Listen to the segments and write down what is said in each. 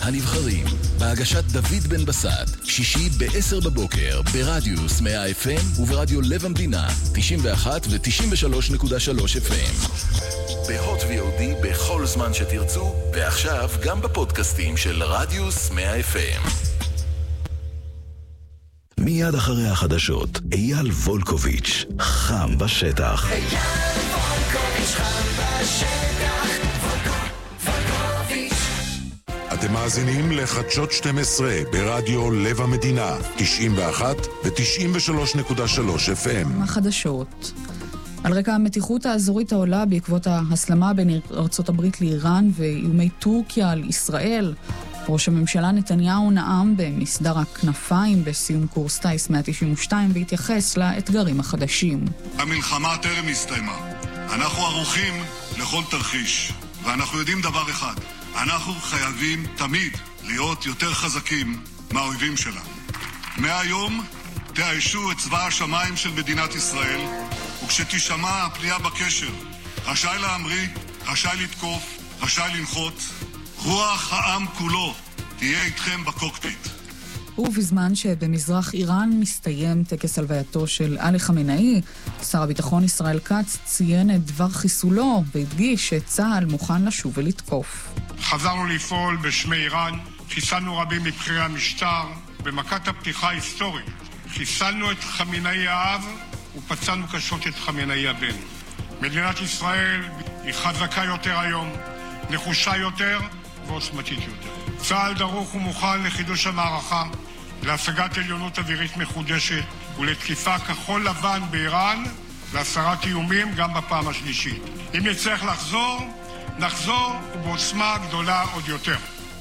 הנבחרים, בהגשת דוד בן בסט, שישי ב-10 בבוקר, ברדיוס 100 FM וברדיו לב המדינה, 91 ו-93.3 FM. בהוט VOD בכל זמן שתרצו, ועכשיו גם בפודקאסטים של רדיוס 100 FM. מיד אחרי החדשות, אייל וולקוביץ', חם בשטח. אייל וולקוביץ', חם בשטח, וולקוביץ'. אתם מאזינים לחדשות 12 ברדיו לב המדינה, 91 ו-93.3 FM. החדשות. על רקע המתיחות האזורית העולה בעקבות ההסלמה בין ארצות הברית לאיראן ואיומי טורקיה על ישראל, ראש הממשלה נתניהו נאם במסדר הכנפיים בסיום קורס טייס 192 והתייחס לאתגרים החדשים. המלחמה טרם הסתיימה. אנחנו ערוכים לכל תרחיש, ואנחנו יודעים דבר אחד, אנחנו חייבים תמיד להיות יותר חזקים מהאויבים שלנו. מהיום תאיישו את צבא השמיים של מדינת ישראל, וכשתשמע הפנייה בקשר, רשאי להמריא, רשאי לתקוף, רשאי לנחות, רוח העם כולו תהיה איתכם בקוקפיט. ובזמן שבמזרח איראן מסתיים טקס הלווייתו של עלי חמינאי, שר הביטחון ישראל כץ ציין את דבר חיסולו והדגיש שצה"ל מוכן לשוב ולתקוף. חזרנו לפעול בשמי איראן, חיסלנו רבים מבכירי המשטר, במכת הפתיחה ההיסטורית חיסלנו את חמינאי האב ופצענו קשות את חמינאי הבן. מדינת ישראל היא חזקה יותר היום, נחושה יותר ועוצמתית יותר. צה"ל דרוך ומוכן לחידוש המערכה, להשגת עליונות אווירית מחודשת ולתקיפה כחול לבן באיראן, להסרת איומים גם בפעם השלישית. אם נצטרך נחזור ובעוצמה גדולה עוד יותר.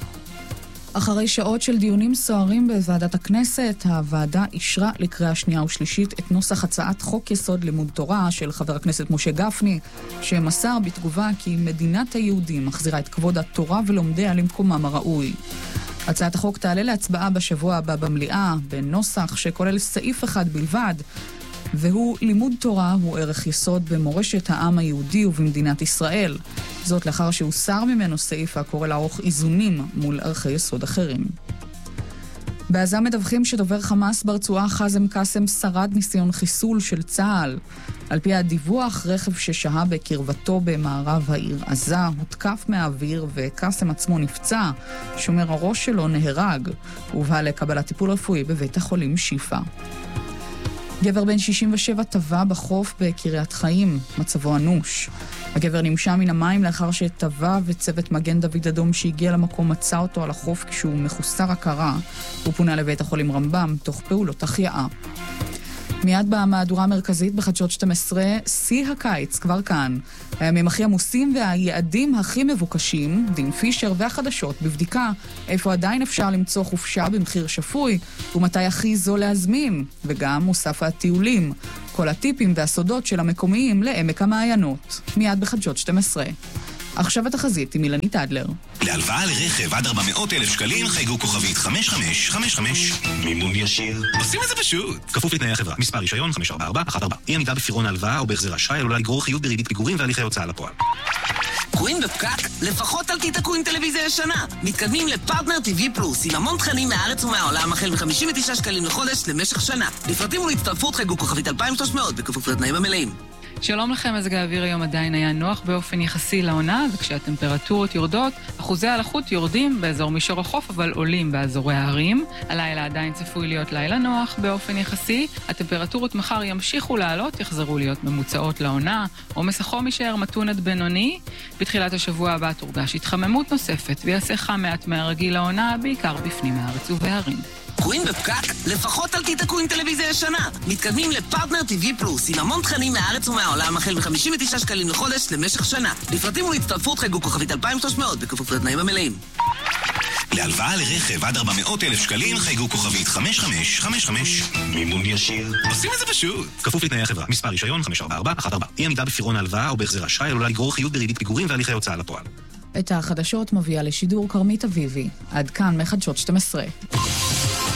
אחרי שעות של דיונים סוערים בוועדת הכנסת, הוועדה אישרה לקריאה שנייה ושלישית את נוסח הצעת חוק יסוד לימוד תורה של חבר הכנסת משה גפני, שמסר בתגובה כי מדינת היהודים מחזירה את כבוד התורה ולומדיה למקומם הראוי. הצעת החוק תעלה להצבעה בשבוע הבא במליאה, בנוסח שכולל סעיף אחד בלבד, והוא לימוד תורה הוא ערך יסוד במורשת העם היהודי ובמדינת ישראל. זאת לאחר שהוסר ממנו סעיף הקורא לערוך איזונים מול ערכי יסוד אחרים. בעזה מדווחים שדובר חמאס ברצועה חזם קאסם שרד ניסיון חיסול של צה"ל. על פי הדיווח, רכב ששהה בקרבתו במערב העיר עזה הותקף מהאוויר וקאסם עצמו נפצע. שומר הראש שלו נהרג והובא לקבלת טיפול רפואי בבית החולים שיפה. גבר בן 67 טבע בחוף בקריית חיים, מצבו אנוש. הגבר נמשה מן המים לאחר שטבע וצוות מגן דוד אדום שהגיע למקום מצא אותו על החוף כשהוא מחוסר הכרה. הוא פונה לבית החולים רמב"ם תוך פעולות החייאה. מיד במהדורה המרכזית בחדשות 12, שיא הקיץ כבר כאן. הימים הכי עמוסים והיעדים הכי מבוקשים, דין פישר והחדשות בבדיקה איפה עדיין אפשר למצוא חופשה במחיר שפוי ומתי הכי זול להזמין, וגם מוסף הטיולים. כל הטיפים והסודות של המקומיים לעמק המעיינות. מיד בחדשות 12. עכשיו התחזית עם אילנית אדלר. להלוואה לרכב עד 400,000 שקלים חייגו כוכבית 5555. מימון ישיר. עושים את זה פשוט. כפוף לתנאי החברה. מספר רישיון 54414. אי עמידה בפירעון ההלוואה או בהחזר אשראי עלולה לגרור חיוב בריבית פיגורים והליכי הוצאה לפועל. תקועים בפקק? לפחות אל תיתקעו עם טלוויזיה ישנה. מתקדמים לפרטנר TV פלוס עם המון תכנים מהארץ ומהעולם החל מ-59 שקלים לחודש למשך שנה. לפרטים ולהצטרפות חייגו כוכבית 2300 בכפוף לתנאים המלאים. שלום לכם, מזג האוויר היום עדיין היה נוח באופן יחסי לעונה, וכשהטמפרטורות יורדות, אחוזי הלחות יורדים באזור מישור החוף, אבל עולים באזורי הערים. הלילה עדיין צפוי להיות לילה נוח באופן יחסי. הטמפרטורות מחר ימשיכו לעלות, יחזרו להיות ממוצעות לעונה. עומס החום יישאר מתון עד בינוני. בתחילת השבוע הבא תורגש התחממות נוספת, ויעשה חם מעט מהרגיל לעונה, בעיקר בפנים הארץ ובהרים. תקועים בפקק? לפחות אל תיתקעו עם טלוויזיה ישנה. מתקדמים לפרטנר TV פלוס עם המון תכנים מהארץ ומהעולם החל מ-59 שקלים לחודש למשך שנה. לפרטים ולהצטרפות חייגו כוכבית 2300 בכפוף לתנאים המלאים. להלוואה לרכב עד 400,000 שקלים חייגו כוכבית 5555. מימון ישיר. עושים את זה פשוט. כפוף לתנאי החברה. מספר רישיון 54414. אי עמידה בפירעון ההלוואה או בהחזר אשראי עלולה לגרור חיוב בריבית פיגורים והליכי הוצאה לפועל. את החדשות מביאה לשידור קרמית אביבי. עד כאן מחדשות 12.